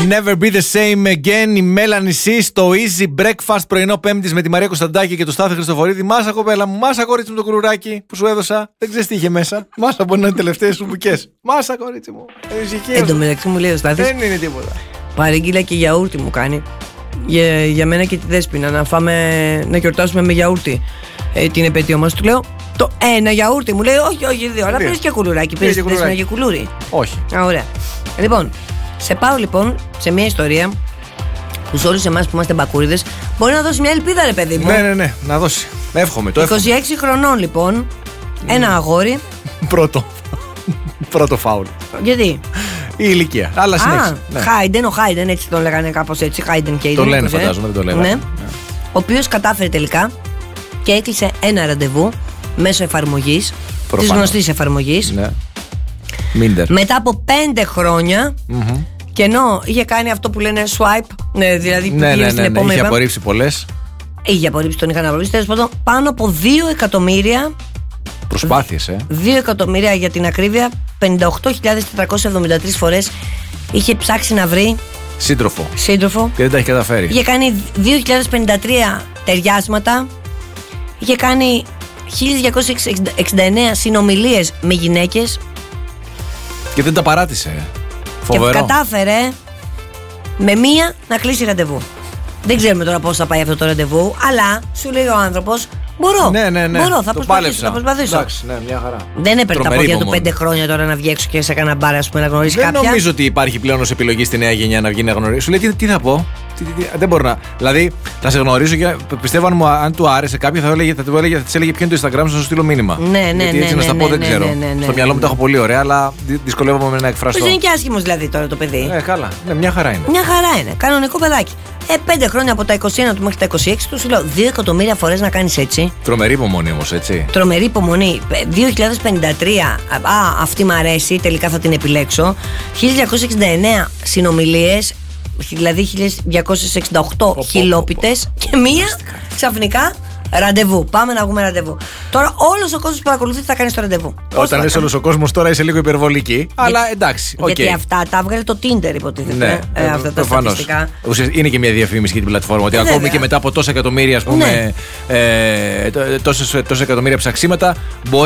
Never be the same again. Η Μέλανη Σι στο Easy Breakfast πρωινό Πέμπτης με τη Μαρία Κωνσταντάκη και τον Στάθη Χριστοφορίδη. Μάσα κοπέλα μου, μάσα κορίτσι μου το κουλουράκι που σου έδωσα. Δεν ξέρεις τι είχε μέσα. Μάσα μπορεί να είναι τελευταίες σου μπουκές. Μάσα κορίτσι μου. Εν τω μεταξύ μου λέει ο Στάθης. Δεν είναι τίποτα. Παρήγγειλα και γιαούρτι μου κάνει. Για μένα και τη Δέσποινα να γιορτάσουμε με γιαούρτι την επέτειο μας. Του λέω το ένα γιαούρτι. Μου λέει όχι δύο, αλλά πήρες και κουλουράκι. Πήρες τη Δέσποινα και κουλούρι. Όχι. Ωραία. Λοιπόν, σε πάω λοιπόν σε μια ιστορία που σε όλους εμάς που είμαστε μπακούριδες μπορεί να δώσει μια ελπίδα, ρε παιδί μου. Ναι, να δώσει. Εύχομαι. 26 χρονών λοιπόν, ένα αγόρι. Πρώτο φάουλ. Γιατί? Η ηλικία. Αλλά συνέχισε. Χάιντεν, ο Χάιντεν, έτσι τον λέγανε κάπως έτσι. Χάιντεν και το λένε, φαντάζομαι, δεν το λέγανε. Ναι. Ο οποίος κατάφερε τελικά και έκλεισε ένα ραντεβού μέσω εφαρμογής, της γνωστής εφαρμογής. Ναι. Minder. Μετά από 5 χρόνια. Και ενώ είχε κάνει αυτό που λένε swipe, δηλαδή που πήγε στην επόμενη. Είχε απορρίψει πολλές. Είχε απορρίψει, τον είχαν απορρίψει. Τέλος πάντων, πάνω από 2 εκατομμύρια. Προσπάθειες, 2 εκατομμύρια για την ακρίβεια, 58.473 φορές είχε ψάξει να βρει σύντροφο. Και δεν τα έχει καταφέρει. Είχε κάνει 2.053 ταιριάσματα. Είχε κάνει 1.269 συνομιλίες με γυναίκες. Και δεν τα παράτησε. Φοβερό. Και κατάφερε με μία να κλείσει ραντεβού. Δεν ξέρουμε τώρα πώς θα πάει αυτό το ραντεβού, αλλά σου λέει ο άνθρωπος, μπορώ. Ναι. Μπορώ, θα προσπαθήσω. Εντάξει, ναι, μια χαρά. Δεν έπαιρνε τα πόδια του 5 χρόνια τώρα να βγει έξω και σε κανένα μπάρα να γνωρίσει κάποια. Δεν νομίζω ότι υπάρχει πλέον ως επιλογή στη νέα γενιά να βγει να γνωρίσει. Σου λέει τι θα πω. Δεν μπορώ να. Δηλαδή, θα σε γνωρίζω και πιστεύω αν του άρεσε κάποιο θα του έλεγε ποιο είναι το Instagram σου, να σου στείλω μήνυμα. Ναι. Γιατί έτσι να στα πω δεν ξέρω. Στο μυαλό μου τα έχω πολύ ωραία, αλλά δυσκολεύομαι να εκφραστώ. Δεν είναι και άσχημος δηλαδή τώρα το παιδί. Καλά. Ναι, μια χαρά είναι. Μια χαρά είναι. Κανονικό παιδάκι. 5 χρόνια από τα 21 του μέχρι τα 26 του, σου λέω 2 εκατομμύρια φορές να κάνεις έτσι. Τρομερή υπομονή όμως, έτσι. Τρομερή υπομονή. 2.053. Αυτή μ' αρέσει, τελικά θα την επιλέξω. 1.269 συνομιλίες, δηλαδή 1.268 χιλόπιτες και μία ξαφνικά ραντεβού. Πάμε να βγούμε ραντεβού. Τώρα όλος ο κόσμος που παρακολουθεί τι θα κάνει στο ραντεβού. Όταν είσαι όλος ο κόσμος, τώρα είσαι λίγο υπερβολική. Αλλά εντάξει. Γιατί αυτά τα έβγαλε το Tinder, υποτίθεται. Ναι, αυτά τα στατιστικά. Είναι και μια διαφήμιση για την πλατφόρμα. Ότι ακόμη και μετά από τόσα εκατομμύρια, ας πούμε, τόσα εκατομμύρια ψαξίματα,